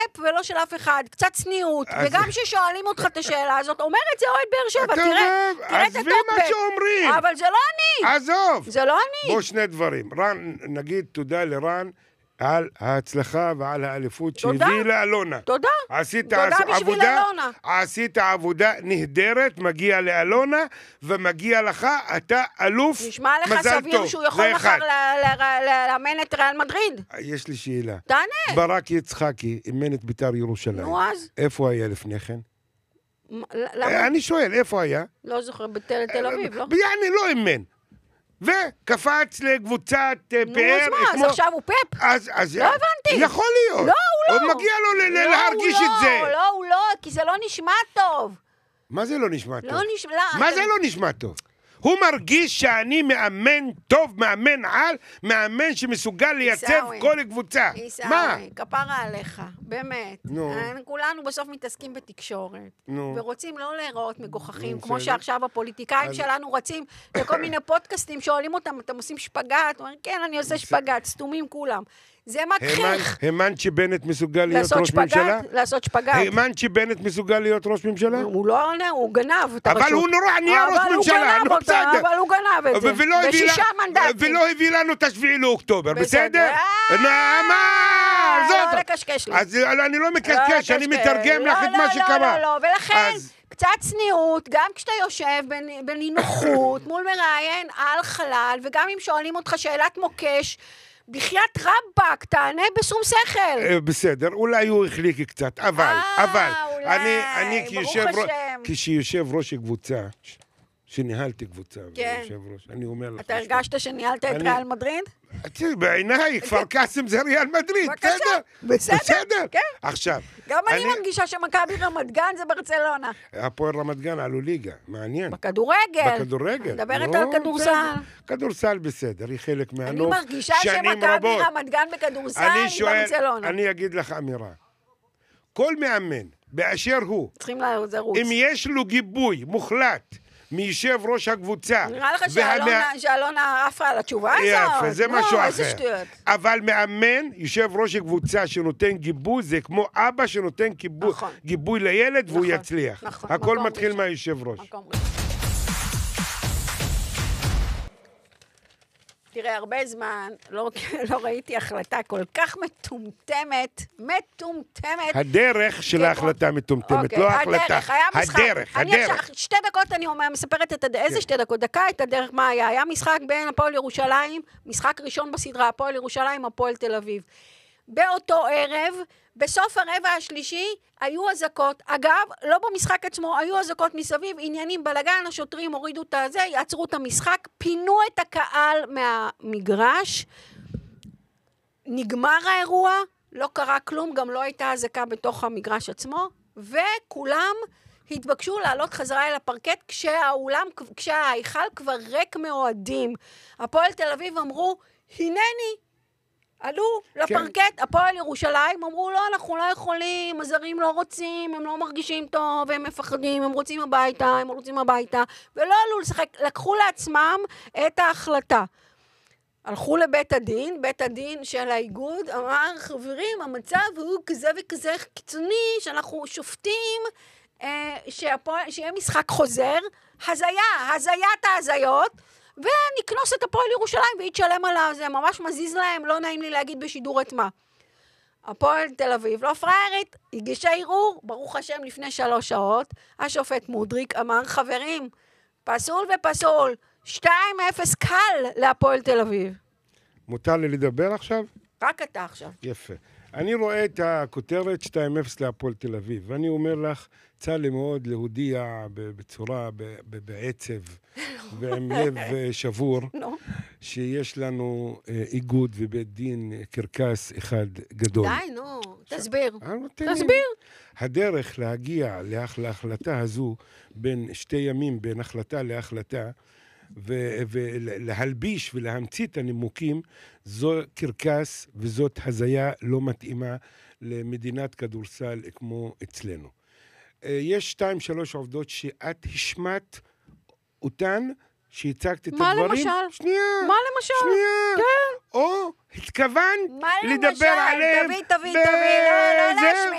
ולא של אף אחד, קצת צניעות, וגם ששואלים אותך את השאלה הזאת, אומר את זה אוהד באר שבע, תראה את עזבי מה שאומרים. אבל זה לא אני. עזוב. זה לא אני. בוא שני דברים. רן, נגיד תודה לרן על ההצלחה ועל האליפות שהביא לאלונה. תודה. תודה בשביל אלונה. עשית עבודה נהדרת, מגיע לאלונה, ומגיע לך, אתה אלוף, נשמע לך סביר שהוא יכול מחר לאמן את ריאל מדריד? יש לי שאלה. תענה. ברק יצחקי, אימן את בית"ר ירושלים. נו אז? איפה היה לפני כן? למה? אני שואל, איפה היה? לא זוכר, בתל אביב, לא? ביאני לא אימן. וקפץ לקבוצת פאר. נו, אז מה? אז עכשיו הוא פאפ? לא הבנתי. יכול להיות. לא, הוא לא. הוא מגיע לו להרגיש את זה. לא, הוא לא, כי זה לא נשמע טוב. מה זה לא נשמע טוב? לא נשמע... מה זה לא נשמע טוב? הוא מרגיש שאני מאמן טוב, מאמן על, מאמן שמסוגל לייצב כל קבוצה. מה? כפרה עליך, באמת. כולנו בסוף מתעסקים בתקשורת. ורוצים לא להיראות מגוחכים, כמו שעכשיו הפוליטיקאים שלנו רצים לכל מיני פודקאסטים, שואלים אותם, אתם עושים שפגט? אומרים, כן, אני עושה שפגט, סתומים כולם. זה מגחיך. האמנת שבנט מסוגל להיות ראש ממשלה? לעשות שפגט. האמנת שבנט מסוגל להיות ראש ממשלה? הוא לא עונה, הוא גנב את הרשות. אבל הוא נורא נהיה ראש ממשלה. אבל הוא גנב את זה. בשישה מנדטים. ולא הביא לנו את 7 לאוקטובר, בסדר? נעמה! לא לקשקש לי. אז אני לא מקשקש, אני מתרגם לך את מה שקרה. לא, ולכן... קצת צניעות, גם כשאתה יושב בנינוחות מול מראיין על חלל, וגם אם שואלים אותך שאלת מוקש, בחיית רבק, תענה בשום שכל. בסדר, אולי הוא החליק קצת, אבל, אני כשיושב ראש קבוצה, שניהלתי קבוצה, אני אומר לך. אתה הרגשת שניהלת את ריאל מדריד? בעיניי, כפר קאסם זה ריאל מדריד, בסדר? עכשיו. גם אני מרגישה שמכבי רמת גן זה ברצלונה. הפועל רמת גן עלו ליגה, מעניין. בכדורגל. מדברת על כדורסל. כדורסל בסדר, היא חלק מהנוף. אני מרגישה שמכבי רמת גן בכדורסל היא ברצלונה. אני אגיד לך אמירה. כל מאמן, באשר הוא, אם יש לו גיבוי מוחלט, מישב ראש הקבוצה. נראה לך שאלונה עפה על התשובה הזאת? יפה, זה משהו אחר. אבל מאמן, יושב ראש הקבוצה שנותן גיבוי, זה כמו אבא שנותן גיבוי לילד והוא יצליח. הכל מתחיל מהיושב ראש. תראה, הרבה זמן לא ראיתי החלטה כל כך מטומטמת. הדרך של ההחלטה מטומטמת, לא ההחלטה. הדרך. אני עכשיו 2 דקות אני מספרת את הדרך. איזה 2 דקות? דקה את הדרך, מה היה? היה משחק בין הפועל ירושלים, משחק ראשון בסדרה, הפועל ירושלים, הפועל תל אביב. באותו ערב, בסוף הרבע השלישי, היו אזעקות. אגב, לא במשחק עצמו, היו אזעקות מסביב, עניינים בלגן, השוטרים הורידו את הזה, יעצרו את המשחק, פינו את הקהל מהמגרש, נגמר האירוע, לא קרה כלום, גם לא הייתה אזעקה בתוך המגרש עצמו, וכולם התבקשו לעלות חזרה אל הפרקט, כשההיכל כבר ריק מאוהדים. הפועל תל אביב אמרו, הנני, עלו לפרקט, הפועל ירושלים, אמרו, לא, אנחנו לא יכולים, הזרים לא רוצים, הם לא מרגישים טוב, הם מפחדים, הם רוצים הביתה, ולא עלו לשחק, לקחו לעצמם את ההחלטה. הלכו לבית הדין, בית הדין של האיגוד, אמר, חברים, המצב הוא כזה וכזה קיצוני, שאנחנו שופטים, שיהיה משחק חוזר, הזיית ההזיות, ונקנוס את הפועל ירושלים והיא תשלם עליו, זה ממש מזיז להם, לא נעים לי להגיד בשידור את מה. הפועל תל אביב לא פריירית, הגישה ערעור, ברוך השם לפני 3 שעות, השופט מודריק אמר, חברים, פסול ופסול, 2-0 קל להפועל תל אביב. מותר לי לדבר עכשיו? רק אתה עכשיו. יפה. אני רואה את הכותרת 2-0 להפועל תל אביב, ואני אומר לך, צא לי מאוד להודיע בצורה, בעצב, ועם לב שבור, שיש לנו איגוד ובית דין קרקס אחד גדול. די, נו, תסביר. תסביר. הדרך להגיע להחלטה הזו, בין 2 ימים, בין החלטה להחלטה, ולהלביש ולהמציא את הנימוקים, זו קרקס וזאת הזיה לא מתאימה למדינת כדורסל כמו אצלנו. יש 2-3 עובדות שאת השמעת אותן, שהצגת את הדברים. מה למשל? שנייה. מה למשל? שנייה. כן. או התכוונת לדבר עליהם. תביא, לא להשמיע.